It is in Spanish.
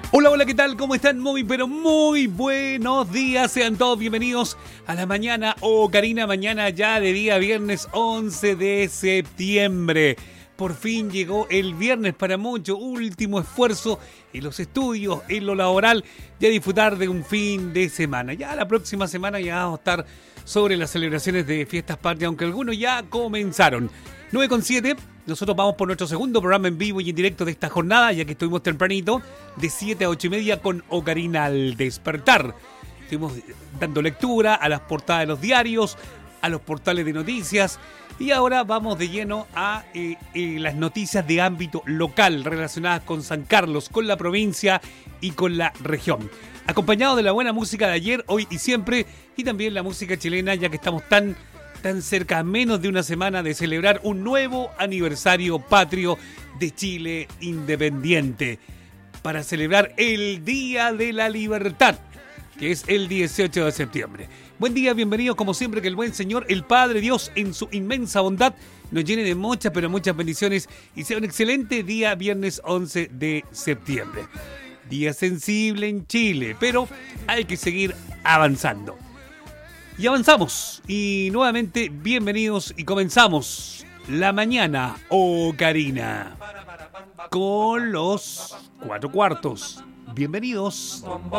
Hola, hola, ¿qué tal? ¿Cómo están? Muy, pero muy buenos días. Sean todos bienvenidos a la mañana Karina, mañana ya de día viernes 11 de septiembre. Por fin llegó el viernes para muchos, último esfuerzo en los estudios, en lo laboral, y a disfrutar de un fin de semana. Ya la próxima semana ya vamos a estar sobre las celebraciones de fiestas patrias, aunque algunos ya comenzaron. 9:07, nosotros vamos por nuestro segundo programa en vivo y en directo de esta jornada, ya que estuvimos tempranito, de 7 a 8:30 con Karina al despertar. Estuvimos dando lectura a las portadas de los diarios, a los portales de noticias, y ahora vamos de lleno a las noticias de ámbito local relacionadas con San Carlos, con la provincia y con la región. Acompañado de la buena música de ayer, hoy y siempre, y también la música chilena, ya que estamos tan cerca, a menos de una semana de celebrar un nuevo aniversario patrio de Chile independiente, para celebrar el Día de la Libertad, que es el 18 de septiembre. Buen día, bienvenidos como siempre, que el buen Señor, el Padre Dios, en su inmensa bondad, nos llene de muchas, pero muchas bendiciones y sea un excelente día viernes 11 de septiembre. Día sensible en Chile, pero hay que seguir avanzando. Y avanzamos, y nuevamente bienvenidos y comenzamos la mañana Karina con los 4 cuartos. Bienvenidos.